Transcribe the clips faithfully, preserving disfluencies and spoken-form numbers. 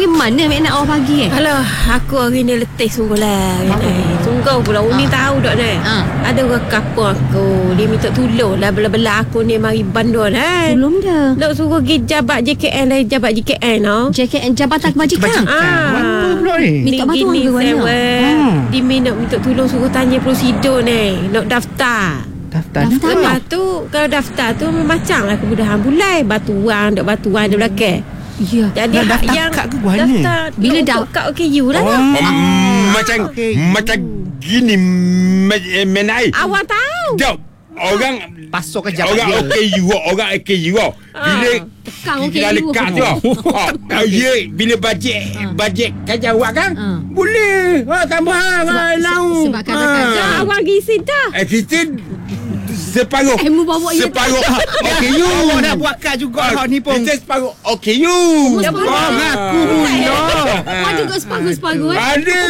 pergi mana mek nak awak pagi eh? Alah, aku hari ni letih sungguh lah. Sungguh pula Uni ha. tahu tak ni. Ha. Ada orang kapur aku. Dia minta tolong lah bela-bela aku ni mari Bandung kan. Belum dah. Nak suruh pergi jabat J K N lah, jabat J K N no. J K N Jabatan Kebajikan. Ah. Apa pula ni? Minta bantuan ke mana? Hmm. Dia nak minta tolong suruh tanya prosedur ni. Nak daftar. Daftar. Daftar. Lepas tu kalau daftar tu macam lah kemudahan bulan. Batuan, dok batuan di belakang. Ya. Jadi nak daftar yang kad ke mana? Daftar bila dah kat O K U lah. Oh. Oh. Um, macam okay. macam gini menai. Awak tahu. Jom. Orang pasok ke jabat orang dia. O K U, orang O K U. Bila Tekan O K U. kita lekat tu. Oh, ya, bila bajet bajet kerja awak kan? Ha. Boleh. Ha, tambah ha, lau. Sebab kadang-kadang Ha. Awak gisi dah. Eh, kita separuh. Eh, mu bawa je. Separuh O K U. Awak dah buat kad juga hak ni pun. Kita separuh O K U. Ya, Oh, ngaku pula. Ada kat separuh-separuh eh. Ada.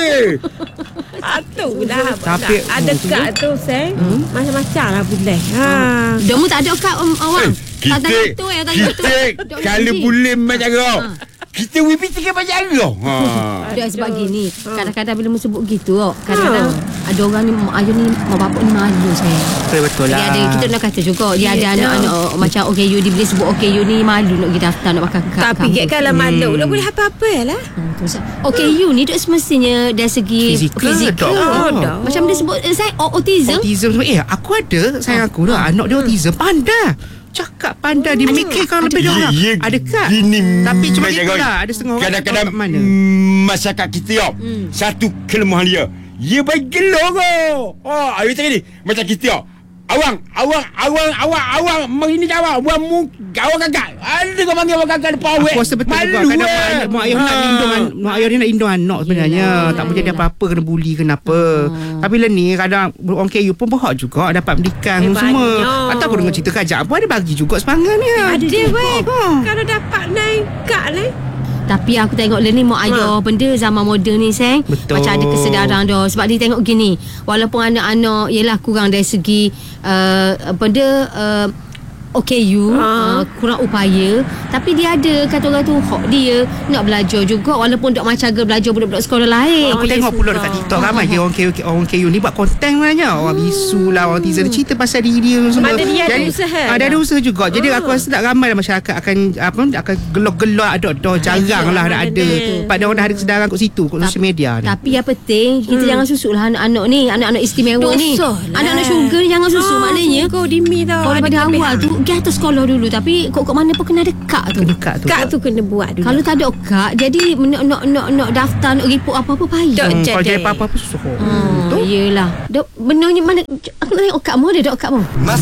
Atu dah. Tapi- ada kad tu seng. Hmm? Macam-macam lah boleh. Ha. Domu tak ada kad um, awak. Kita Tak tanya tu eh, tanya tu. kita Dok kalau Haji. boleh macam tu. Kita W P tiga macam tu. Ha. Dah sebab gini, kadang-kadang bila mu sebut gitu, oh, kadang-kadang ada orang ni, mak ayah ni, mak bapak ni malu saya. Betul Dia lah. ada, kita nak kata juga, dia Ya, ada anak-anak oh, macam O K U, dia bila sebut O K U ni malu nak pergi daftar, nak pakai kad. Tapi kat kalau malu tak boleh apa-apa lah. O K U ni duk semestinya dari segi Fizikal, fizikal. Dok. Oh, dah. Macam dia sebut eh, saya oh, autism. Autism semua. Eh, aku ada sayang aku dah. Anak dia autism. Pandai. Cakap pandai. Dia mikirkan lebih dia orang. Ya, Ada kad. gini Tapi cuma macam itulah. kau. Ada setengah orang Kadang-kadang tak tahu kat mana. mm, masyarakat kita yo. Hmm. Satu kelemahan dia. Dia baik gelo ko. Oh, ayo tadi ni. Macam kita yo. Awang, awang, awang, awang, awang Mari ni awang Buang mu Awang gagak. Ada kau panggil awang gagak depan awak. Aku rasa betul juga. Kadang mak, mak ayah nak lindung an- mak ayah ni nak lindung anak sebenarnya. Yelah, tak boleh jadi yelah. apa-apa, kena bully kenapa. Tapi bila ni kadang orang K U pun berhak juga dapat pendidikan Eh, semua. banyak. Atau aku dengar cerita kajak apa ada bagi juga semangat ni. Ada weh. Ha. Kalau dapat naik kad ni. Tapi aku tengok dia ni mak ayah benda zaman moden ni seng. Betul. Macam ada kesedaran dah. Sebab dia tengok gini, walaupun anak-anak ialah kurang dari segi uh, apa dia uh, O K U, Ha. uh, kurang upaya, tapi dia ada kata orang tu hak dia nak belajar juga walaupun tak macam ke belajar budak-budak sekolah lain. Aku Oh, tengok ya, pula suka. dekat TikTok ramai ke orang K U, orang K U ni buat konten banyak. Orang bisu lah, orang teaser cerita pasal diri dia semua. Mana dia ada Jadi, usaha. Ada ada usaha juga. Jadi Ah. aku rasa tak ramai lah masyarakat akan apa akan gelok-gelok ada dah jarang lah mana nak ada. ada. Pada orang dah ada kesedaran kat situ, kat social media ni. Tapi yang penting kita Hmm. jangan susuk lah anak-anak ni, anak-anak istimewa ni. Dosa lah. Anak-anak syurga ni jangan susuk, maknanya Kau dimi tau. kalau Ada pada kelebihan. awal tu pergi atas sekolah dulu, tapi kok kat mana pun kena ada kad tu. dekat tu. Kad tu kena buat dulu. Kalau tak ada kad, jadi nak nak nak, nak daftar, nak report apa-apa payah. Tak. Hmm, kalau jadi. jadi apa-apa pun susah. Hmm, yelah. Dok, benarnya mana aku tengok kad mu ada dok kad mu.